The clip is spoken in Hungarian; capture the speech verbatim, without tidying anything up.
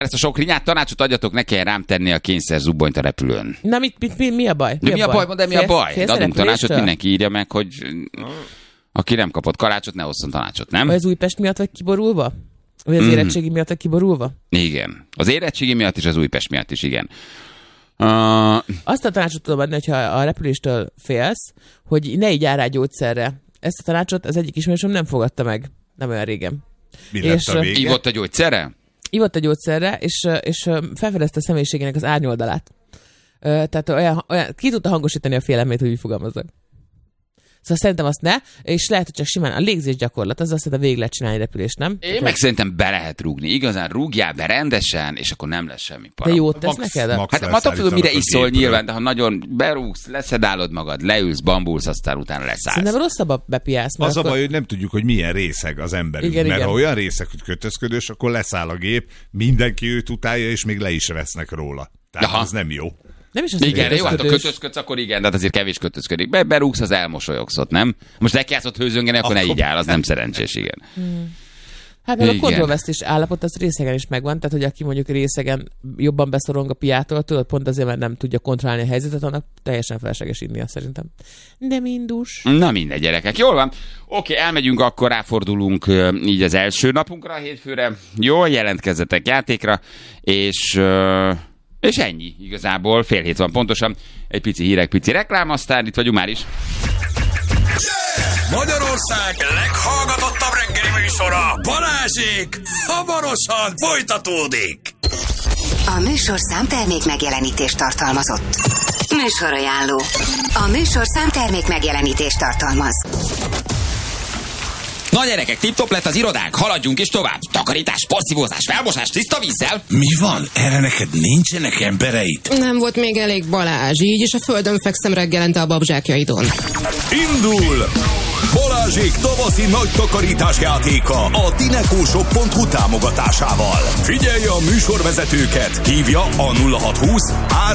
ezt a sok rinyát, tanácsot adjatok, ne kell rám tenni a kényszer zubbonyt a repülőn. Na mit, mit, mi, mi a baj? Mi, mi a baj? Mondd el, mi a baj? Félsz, De adunk tanácsot, mindenki írja meg, hogy aki nem kapott kalácsot, ne osszon tanácsot, nem? Vagy az Újpest miatt vagy kiborulva? Vagy az Mm. érettségi miatt vagy kiborulva? Igen. Az érettségi miatt is, az Újpest miatt is, igen. Uh, Azt a tanácsot tudom adni, hogyha a repüléstől félsz, hogy ne így jár rá gyógyszerre. Ezt a tanácsot az egyik ismerősöm nem fogadta meg. Nem olyan régen. Mi lett a vége? Ivott a gyógyszerre? Ivott a gyógyszerre, és, és felfedezte a személyiségének az árnyoldalát. Tehát olyan, olyan, ki tudta hangosítani a félelmét, hogy úgy fogalmazzak. Szóval szerintem azt ne, és lehet, hogy csak simán a légzés gyakorlat, az azt végig lehet csinálni repülést, nem? Én Tehát, meg szerintem be lehet rúgni. Igazán rúgjál be rendesen, és akkor nem lesz semmi para. de jót tesz Max- neked? max- Hát attól függ, mire a iszol gépről. nyilván, de ha nagyon berúgsz, leszedálod magad, leülsz, bambulsz, aztán utána leszállsz. Szerintem rosszabb a bepiálsz. mert Az a akkor- baj, hogy nem tudjuk, hogy milyen részeg az emberünk. Igen, mert igen. ha olyan részeg, hogy kötözködős, akkor leszáll a gép, mindenki őt utálja, és még le is vesznek róla. Tehát Aha. ez nem jó. Nem is az, Igen, hogy jó, hát a kötözködős. kötözködsz, akkor igen, de hát azért kevés kötözködik. Be, berúgsz, az elmosolyogsz ott, nem? Most neki játszott hőzöngeni, akkor ne így áll, az nem szerencsés, igen. Hát meg a Igen. kontrollvesztés állapot az részegen is megvan, tehát hogy aki mondjuk részegen jobban beszorong a piától, tudod, pont azért, mert nem tudja kontrollálni a helyzetet, annak teljesen felesleges innia szerintem. De mindus. Na mindegy, gyerekek, jól van. Oké, elmegyünk, akkor ráfordulunk ö, így az első napunkra a hétfőre. Jól jelentkezzetek játékra, és... Ö, és ennyi igazából, fél hét van pontosan. Egy pici hírek, pici reklám, aztán itt vagyunk már is. Magyarország leghallgatottabb reggeli műsora, Balázsék, hamarosan folytatódik. A műsorszám termék megjelenítést tartalmazott. Műsorajánló. A műsorszám termék megjelenítést tartalmaz. Na gyerekek, tip-top lett az irodánk, haladjunk is tovább. Takarítás, porszívózás, felmosás, tiszta vízzel. Mi van? Erre neked nincsenek embereid? Nem volt még elég Balázs, így is a földön fekszem reggelente a babzsákjaidon. Indul! Balázsék tavaszi nagy takarítás játéka a dinekóshop pont hu támogatásával. Figyelje a műsorvezetőket, hívja a nulla hat húsz